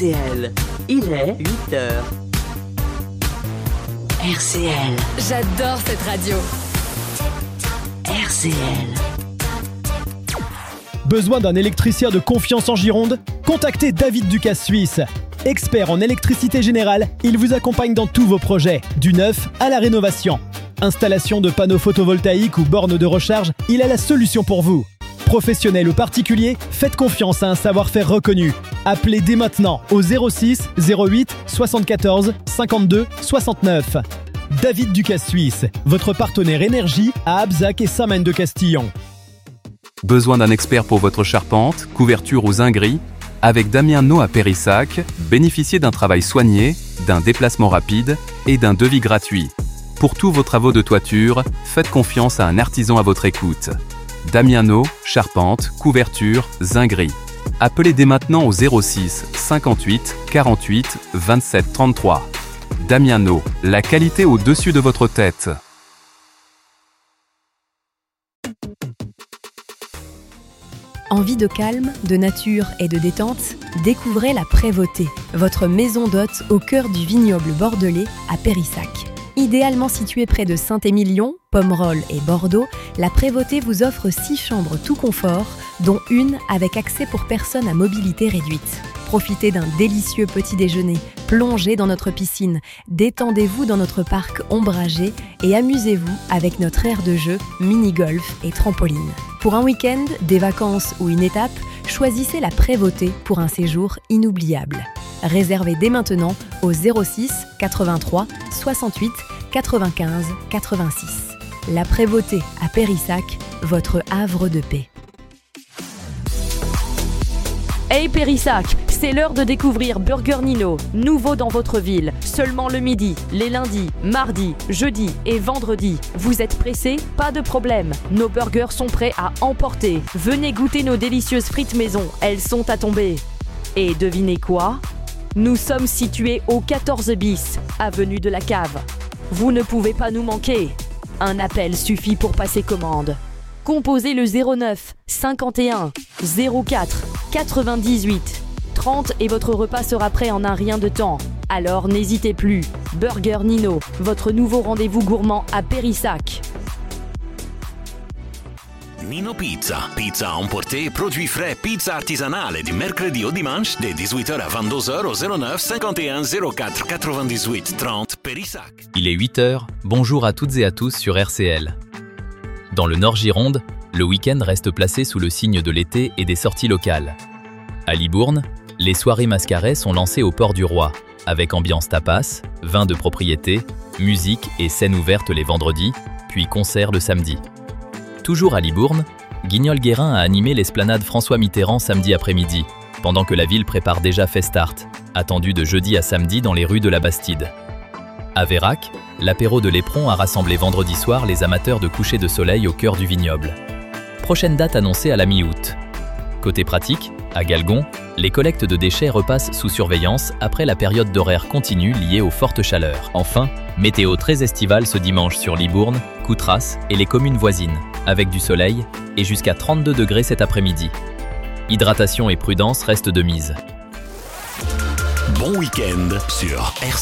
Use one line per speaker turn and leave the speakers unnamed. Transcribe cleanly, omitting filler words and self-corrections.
RCL, il est 8h. RCL.
J'adore cette radio.
RCL.
Besoin d'un électricien de confiance en Gironde? Contactez David Ducasse Suisse. Expert en électricité générale, il vous accompagne dans tous vos projets, du neuf à la rénovation. Installation de panneaux photovoltaïques ou bornes de recharge, il a la solution pour vous. Professionnel ou particulier, faites confiance à un savoir-faire reconnu. Appelez dès maintenant au 06 08 74 52 69. David Ducasse Suisse, votre partenaire énergie à Abzac et Saint-Maine-de-Castillon.
Besoin d'un expert pour votre charpente, couverture ou zinguerie? Avec Damien No à Périssac, bénéficiez d'un travail soigné, d'un déplacement rapide et d'un devis gratuit. Pour tous vos travaux de toiture, faites confiance à un artisan à votre écoute. Damien No, charpente, couverture, zinguerie. Appelez dès maintenant au 06 58 48 27 33. Damien No, la qualité au-dessus de votre tête.
Envie de calme, de nature et de détente? Découvrez la Prévôté, votre maison d'hôte au cœur du vignoble bordelais à Périssac. Idéalement située près de Saint-Émilion, Pomerol et Bordeaux, la Prévôté vous offre 6 chambres tout confort, dont une avec accès pour personnes à mobilité réduite. Profitez d'un délicieux petit déjeuner, plongez dans notre piscine, détendez-vous dans notre parc ombragé et amusez-vous avec notre aire de jeu, mini-golf et trampoline. Pour un week-end, des vacances ou une étape, choisissez la Prévôté pour un séjour inoubliable. Réservez dès maintenant au 06 83 68 95 86. La Prévôté à Périssac, votre havre de paix.
Hey Périssac, c'est l'heure de découvrir Burger Nino, nouveau dans votre ville, seulement le midi, les lundis, mardis, jeudis et vendredis. Vous êtes pressés? Pas de problème, nos burgers sont prêts à emporter. Venez goûter nos délicieuses frites maison, elles sont à tomber. Et devinez quoi? Nous sommes situés au 14 bis, avenue de la Cave. Vous ne pouvez pas nous manquer. Un appel suffit pour passer commande. Composez le 09 51 04 98 30 et votre repas sera prêt en un rien de temps. Alors n'hésitez plus. Burger Nino, votre nouveau rendez-vous gourmand à Périssac.
Nino Pizza. Pizza à emporter, produits frais, pizza artisanale du mercredi au dimanche de 18h à 22h au 09 51 04 98 30 Périssac.
Il est 8h, bonjour à toutes et à tous sur RCL. Dans le Nord Gironde, le week-end reste placé sous le signe de l'été et des sorties locales. À Libourne, les soirées mascarets sont lancées au Port du Roi, avec ambiance tapas, vin de propriété, musique et scène ouverte les vendredis, puis concert le samedi. Toujours à Libourne, Guignol-Guérin a animé l'esplanade François Mitterrand samedi après-midi, pendant que la ville prépare déjà Festart, attendu de jeudi à samedi dans les rues de la Bastide. À Vérac, l'apéro de l'Éperon a rassemblé vendredi soir les amateurs de coucher de soleil au cœur du vignoble. Prochaine date annoncée à la mi-août. Côté pratique, à Galgon, les collectes de déchets repassent sous surveillance après la période d'horaire continue liée aux fortes chaleurs. Enfin, météo très estivale ce dimanche sur Libourne, Coutras et les communes voisines, avec du soleil et jusqu'à 32 degrés cet après-midi. Hydratation et prudence restent de mise.
Bon week-end sur RCL.